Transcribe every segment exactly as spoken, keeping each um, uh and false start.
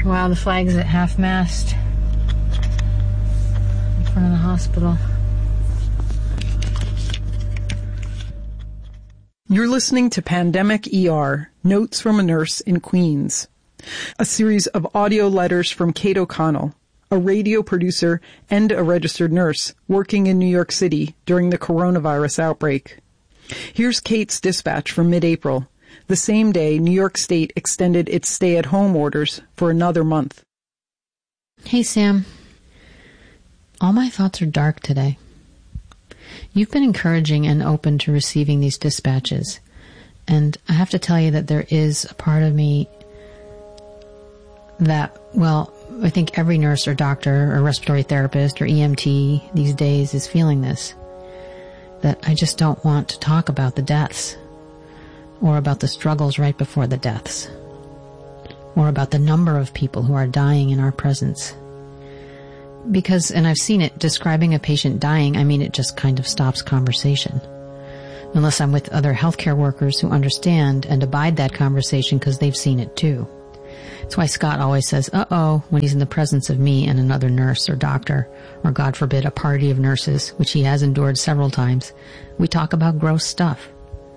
Wow, the flag's at half-mast in front of the hospital. You're listening to Pandemic E R, Notes from a Nurse in Queens, a series of audio letters from Kate O'Connell, a radio producer and a registered nurse working in New York City during the coronavirus outbreak. Here's Kate's dispatch from mid-April, the same day New York State extended its stay-at-home orders for another month. Hey, Sam. All my thoughts are dark today. You've been encouraging and open to receiving these dispatches, and I have to tell you that there is a part of me that, well, I think every nurse or doctor or respiratory therapist or E M T these days is feeling this, that I just don't want to talk about the deaths, or about the struggles right before the deaths, or about the number of people who are dying in our presence. Because, and I've seen it, describing a patient dying, I mean, it just kind of stops conversation. Unless I'm with other healthcare workers who understand and abide that conversation because they've seen it too. That's why Scott always says, uh-oh, when he's in the presence of me and another nurse or doctor, or God forbid, a party of nurses, which he has endured several times. We talk about gross stuff.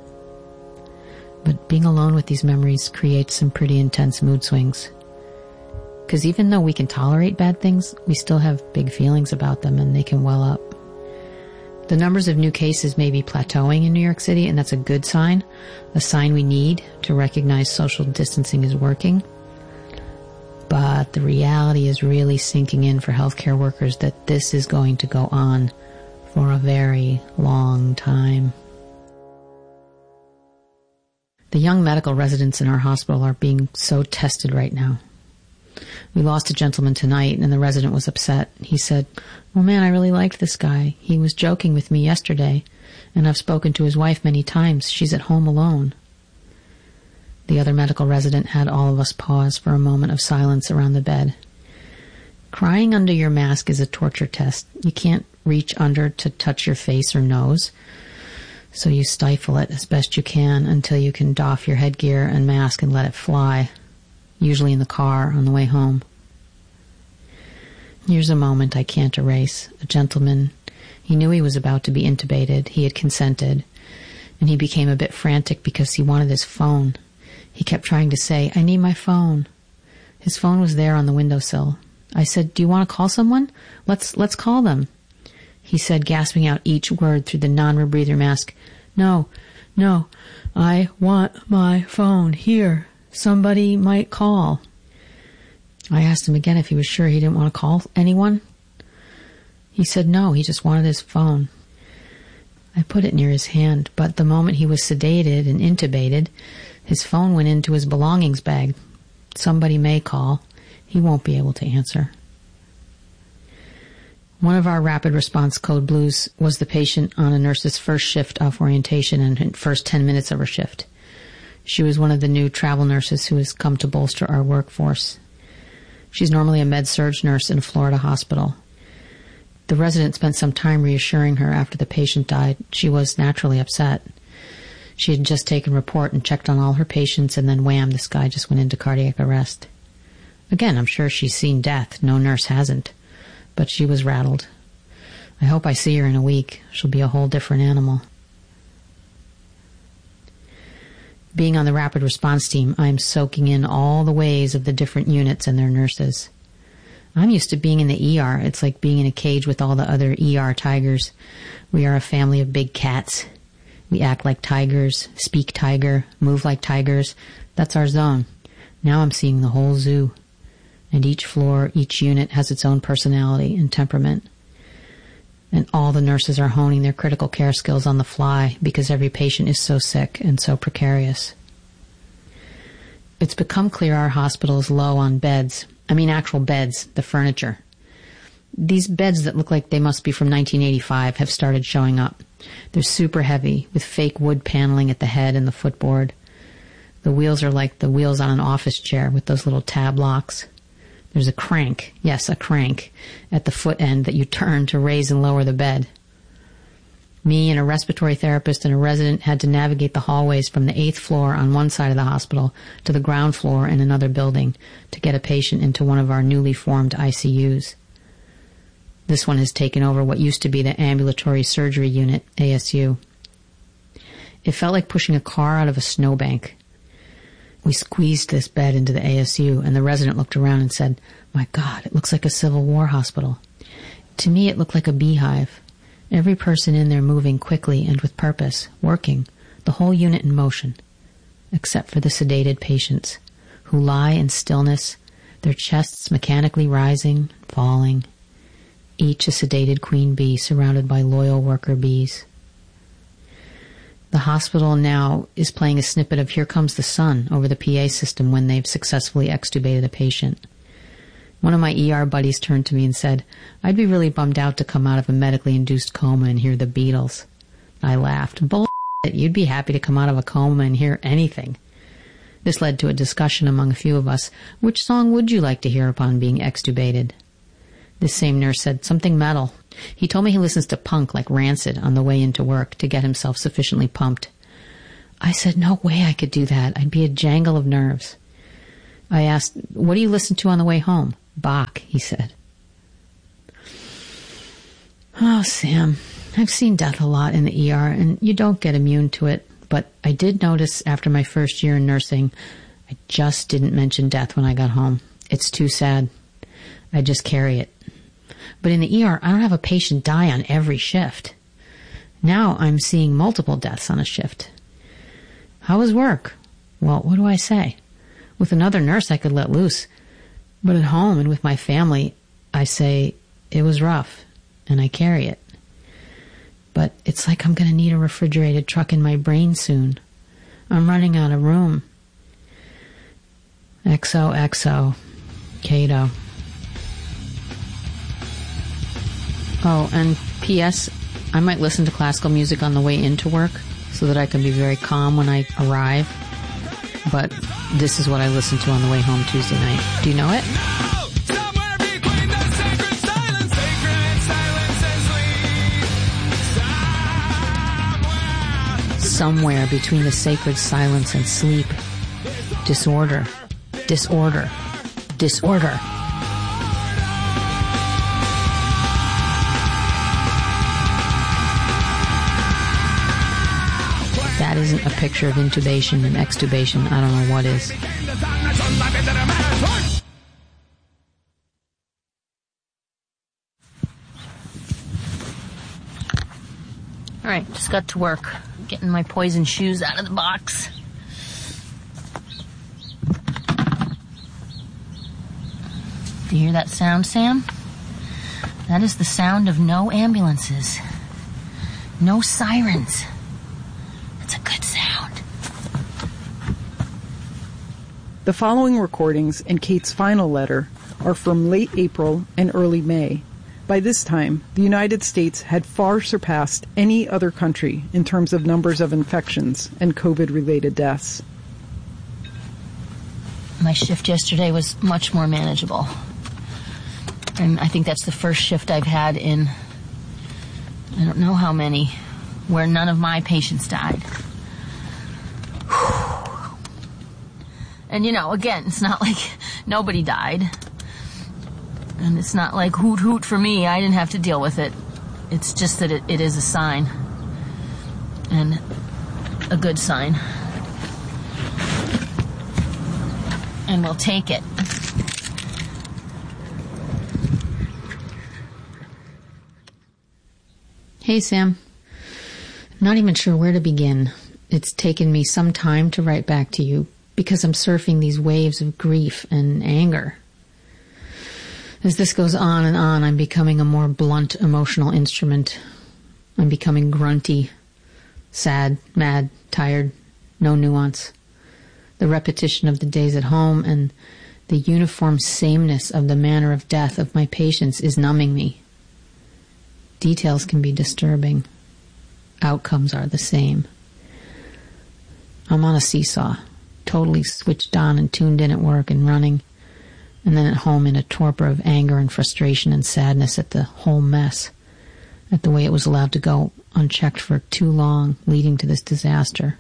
But being alone with these memories creates some pretty intense mood swings. Because even though we can tolerate bad things, we still have big feelings about them and they can well up. The numbers of new cases may be plateauing in New York City, and that's a good sign, a sign we need to recognize social distancing is working. But the reality is really sinking in for healthcare workers that this is going to go on for a very long time. The young medical residents in our hospital are being so tested right now. We lost a gentleman tonight, and the resident was upset. He said, "Oh man, I really liked this guy. He was joking with me yesterday, and I've spoken to his wife many times. She's at home alone." The other medical resident had all of us pause for a moment of silence around the bed. Crying under your mask is a torture test. You can't reach under to touch your face or nose, so you stifle it as best you can until you can doff your headgear and mask and let it fly, usually in the car on the way home. Here's a moment I can't erase. A gentleman, he knew he was about to be intubated. He had consented, and he became a bit frantic because he wanted his phone. He kept trying to say, "I need my phone." His phone was there on the windowsill. I said, "Do you want to call someone? Let's let's call them." He said, gasping out each word through the non-rebreather mask, "No, no, I want my phone here. Somebody might call." I asked him again if he was sure he didn't want to call anyone. He said no, he just wanted his phone. I put it near his hand, but the moment he was sedated and intubated, his phone went into his belongings bag. Somebody may call. He won't be able to answer. One of our rapid response code blues was the patient on a nurse's first shift off orientation and first ten minutes of her shift. She was one of the new travel nurses who has come to bolster our workforce. She's normally a med-surg nurse in a Florida hospital. The resident spent some time reassuring her after the patient died. She was naturally upset. She had just taken report and checked on all her patients, and then wham, this guy just went into cardiac arrest. Again, I'm sure she's seen death. No nurse hasn't. But she was rattled. I hope I see her in a week. She'll be a whole different animal. Being on the rapid response team, I'm soaking in all the ways of the different units and their nurses. I'm used to being in the E R. It's like being in a cage with all the other E R tigers. We are a family of big cats. We act like tigers, speak tiger, move like tigers. That's our zone. Now I'm seeing the whole zoo. And each floor, each unit has its own personality and temperament. And all the nurses are honing their critical care skills on the fly because every patient is so sick and so precarious. It's become clear our hospital is low on beds. I mean actual beds, the furniture. These beds that look like they must be from nineteen eighty-five have started showing up. They're super heavy with fake wood paneling at the head and the footboard. The wheels are like the wheels on an office chair with those little tab locks. There's a crank, yes, a crank, at the foot end that you turn to raise and lower the bed. Me and a respiratory therapist and a resident had to navigate the hallways from the eighth floor on one side of the hospital to the ground floor in another building to get a patient into one of our newly formed I C Us. This one has taken over what used to be the ambulatory surgery unit, A S U. It felt like pushing a car out of a snowbank. We squeezed this bed into the A S U, and the resident looked around and said, "My God, it looks like a Civil War hospital." To me, it looked like a beehive. Every person in there moving quickly and with purpose, working, the whole unit in motion, except for the sedated patients, who lie in stillness, their chests mechanically rising, falling, each a sedated queen bee surrounded by loyal worker bees. The hospital now is playing a snippet of Here Comes the Sun over the P A system when they've successfully extubated a patient. One of my E R buddies turned to me and said, "I'd be really bummed out to come out of a medically induced coma and hear the Beatles." I laughed. "Bullshit, you'd be happy to come out of a coma and hear anything." This led to a discussion among a few of us. Which song would you like to hear upon being extubated? This same nurse said, "Something metal." He told me he listens to punk like Rancid on the way into work to get himself sufficiently pumped. I said, "No way I could do that. I'd be a jangle of nerves." I asked, "What do you listen to on the way home?" "Bach," he said. Oh, Sam, I've seen death a lot in the E R, and you don't get immune to it. But I did notice after my first year in nursing, I just didn't mention death when I got home. It's too sad. I just carry it. But in the E R, I don't have a patient die on every shift. Now I'm seeing multiple deaths on a shift. How was work? Well, what do I say? With another nurse, I could let loose. But at home and with my family, I say, it was rough, and I carry it. But it's like I'm going to need a refrigerated truck in my brain soon. I'm running out of room. X O X O, Cato. Oh, and P S, I might listen to classical music on the way into work so that I can be very calm when I arrive. But this is what I listened to on the way home Tuesday night. Do you know it? Somewhere between the sacred silence and sleep. Disorder. Disorder. Disorder. That isn't a picture of intubation and extubation. I don't know what is. All right, just got to work. Getting my poison shoes out of the box. Do you hear that sound, Sam? That is the sound of no ambulances. No sirens. It's a good sound. The following recordings and Kate's final letter are from late April and early May. By this time, the United States had far surpassed any other country in terms of numbers of infections and COVID-related deaths. My shift yesterday was much more manageable. And I think that's the first shift I've had in, I don't know how many, where none of my patients died. And, you know, again, it's not like nobody died. And it's not like hoot hoot for me. I didn't have to deal with it. It's just that it, it is a sign. And a good sign. And we'll take it. Hey, Sam. I'm not even sure where to begin. It's taken me some time to write back to you because I'm surfing these waves of grief and anger. As this goes on and on, I'm becoming a more blunt emotional instrument. I'm becoming grunty, sad, mad, tired, no nuance. The repetition of the days at home and the uniform sameness of the manner of death of my patients is numbing me. Details can be disturbing. Outcomes are the same. I'm on a seesaw, totally switched on and tuned in at work and running, and then at home in a torpor of anger and frustration and sadness at the whole mess. at the way it was allowed to go unchecked for too long, leading to this disaster.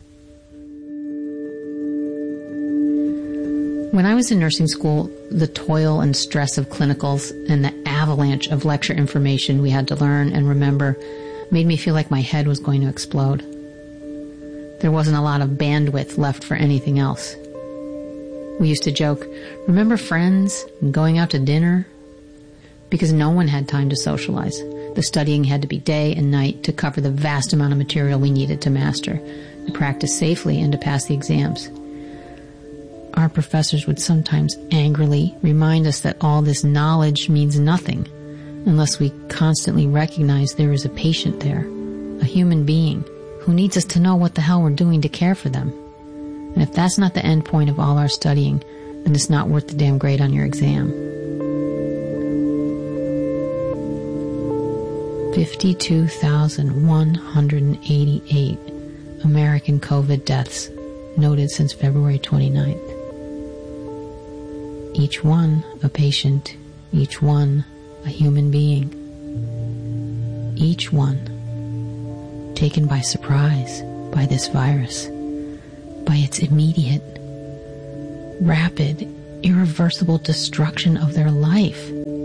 When I was in nursing school, the toil and stress of clinicals and the avalanche of lecture information we had to learn and remember made me feel like my head was going to explode. There wasn't a lot of bandwidth left for anything else. We used to joke, remember friends and going out to dinner? Because no one had time to socialize. The studying had to be day and night to cover the vast amount of material we needed to master, to practice safely and to pass the exams. Our professors would sometimes angrily remind us that all this knowledge means nothing unless we constantly recognize there is a patient there, a human being, who needs us to know what the hell we're doing to care for them. And if that's not the end point of all our studying, then it's not worth the damn grade on your exam. fifty-two thousand one hundred eighty-eight American COVID deaths noted since February twenty-ninth. Each one a patient, each one a human being. Each one taken by surprise by this virus, by its immediate, rapid, irreversible destruction of their life.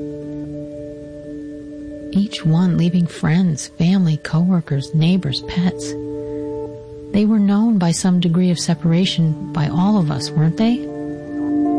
Each one leaving friends, family, coworkers, neighbors, pets. They were known by some degree of separation by all of us, weren't they?